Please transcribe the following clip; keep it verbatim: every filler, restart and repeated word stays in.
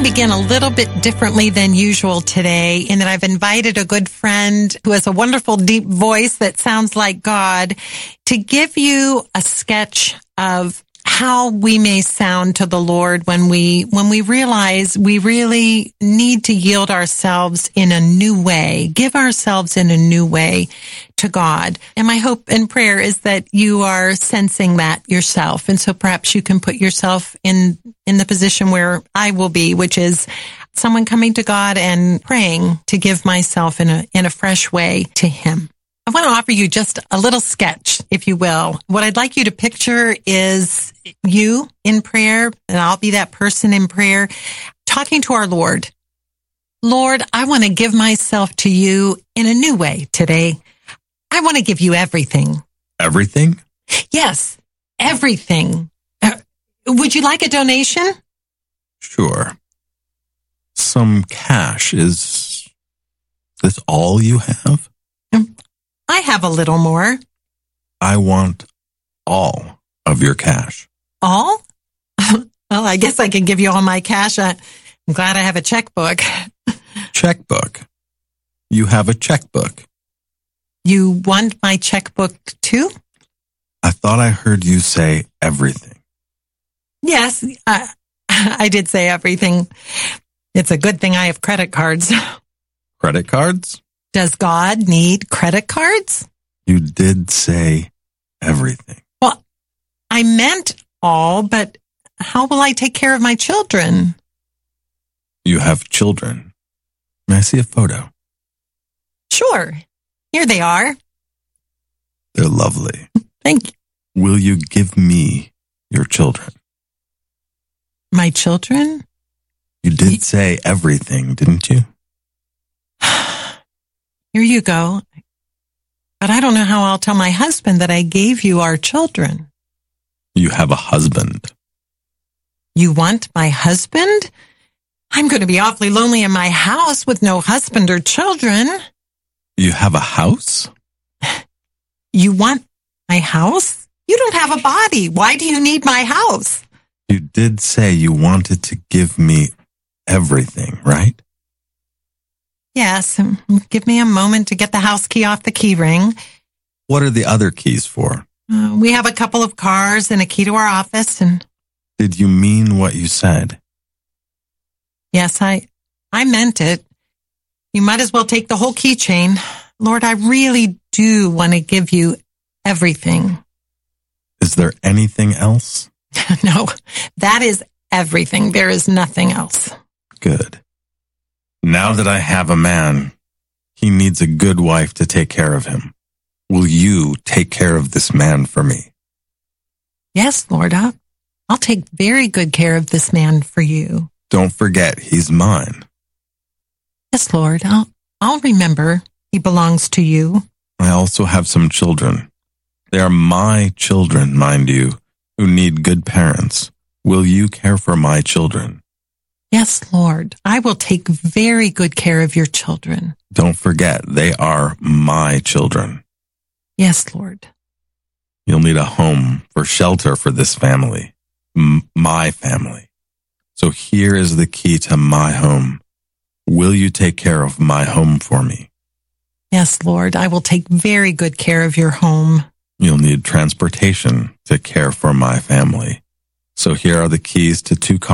to begin a little bit differently than usual today in that I've invited a good friend who has a wonderful deep voice that sounds like God to give you a sketch of how we may sound to the Lord when we when we realize we really need to yield ourselves in a new way, give ourselves in a new way to God. And my hope and prayer is that you are sensing that yourself. And so perhaps you can put yourself in in the position where I will be, which is someone coming to God and praying to give myself in a in a fresh way to Him. I want to offer you just a little sketch, if you will. What I'd like you to picture is you in prayer, and I'll be that person in prayer, talking to our Lord. Lord, I want to give myself to you in a new way today. I want to give you everything. Everything? Yes, everything. Uh, would you like a donation? Sure. Some cash. Is this all you have? Um, I have a little more. I want all of your cash. All? Well, I guess I can give you all my cash. I, I'm glad I have a checkbook. Checkbook? You have a checkbook. You want my checkbook too? I thought I heard you say everything. Yes, I, I did say everything. It's a good thing I have credit cards. Credit cards? Does God need credit cards? You did say everything. Well, I meant all, but how will I take care of my children? You have children. May I see a photo? Sure. Here they are. They're lovely. Thank you. Will you give me your children? My children? You did say everything, didn't you? Here you go. But I don't know how I'll tell my husband that I gave you our children. You have a husband. You want my husband? I'm going to be awfully lonely in my house with no husband or children. You have a house? You want my house? You don't have a body. Why do you need my house? You did say you wanted to give me everything, right? Yes. Give me a moment to get the house key off the key ring. What are the other keys for? Uh, we have a couple of cars and a key to our office. And did you mean what you said? Yes, I, I meant it. You might as well take the whole keychain. Lord, I really do want to give you everything. Is there anything else? No, that is everything. There is nothing else. Good. Now that I have a man, he needs a good wife to take care of him. Will you take care of this man for me? Yes, Lord, I'll, I'll take very good care of this man for you. Don't forget, he's mine. Yes, Lord, I'll, I'll remember he belongs to you. I also have some children. They are my children, mind you, who need good parents. Will you care for my children? Yes, Lord, I will take very good care of your children. Don't forget, they are my children. Yes, Lord. You'll need a home for shelter for this family, M- my family. So here is the key to my home. Will you take care of my home for me? Yes, Lord, I will take very good care of your home. You'll need transportation to care for my family. So here are the keys to two cars.